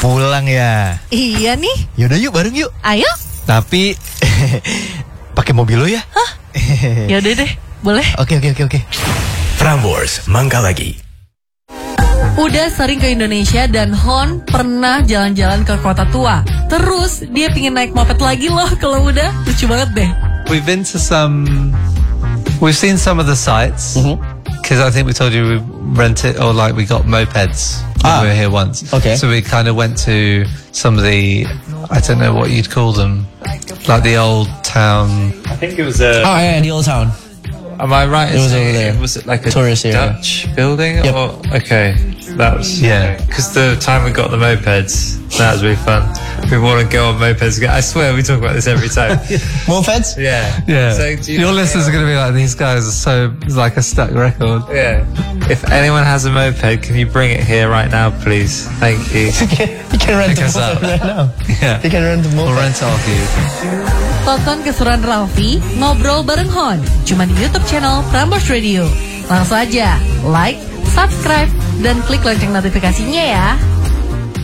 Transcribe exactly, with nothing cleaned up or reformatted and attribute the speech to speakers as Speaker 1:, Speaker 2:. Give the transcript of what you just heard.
Speaker 1: pulang ya?
Speaker 2: Iya nih.
Speaker 1: Yaudah yuk, bareng yuk.
Speaker 2: Ayo.
Speaker 1: Tapi pakai mobil lo ya?
Speaker 2: Hah? Yaudah deh, boleh.
Speaker 1: Oke oke oke oke.
Speaker 3: Prambors Mangga Lagi.
Speaker 2: Udah sering ke Indonesia dan Hon pernah jalan-jalan ke kota tua. Terus dia pingin naik moped lagi loh kalau udah. Lucu banget deh.
Speaker 4: We've been to some, we've seen some of the sites. Because I think we told you we rented, or like we got mopeds when
Speaker 5: Ah.
Speaker 4: we were here once.
Speaker 5: Okay.
Speaker 4: So we kind of went to some of the, I don't know what you'd call them, like the old town.
Speaker 6: I think it was a.
Speaker 5: Oh yeah, the old town.
Speaker 4: Am I right?
Speaker 5: It was over there.
Speaker 4: Was it like a
Speaker 5: Tourist area.
Speaker 4: Dutch building?
Speaker 5: Yep.
Speaker 4: Or, okay.
Speaker 6: That was
Speaker 4: Yeah.
Speaker 6: Because the time we got the mopeds, that was really fun. We want to go on mopeds again. I swear we talk about this every time.
Speaker 5: Mopeds?
Speaker 6: Yeah.
Speaker 4: Yeah.
Speaker 6: So do you
Speaker 4: Your
Speaker 6: know-
Speaker 4: listeners are going to be like, these guys are so, it's like a stuck record.
Speaker 6: Yeah. If anyone has a moped, can you bring it here right now, please? Thank you.
Speaker 5: You can rent
Speaker 4: Pick
Speaker 5: a
Speaker 4: us up.
Speaker 5: moped right now.
Speaker 4: Yeah.
Speaker 5: You can rent a
Speaker 4: We'll
Speaker 5: moped.
Speaker 4: rent it off you.
Speaker 2: Tonton keseruan Ralfi ngobrol bareng Hon cuma di YouTube channel Prambors Radio. Langsung aja like, subscribe, dan klik lonceng notifikasinya ya.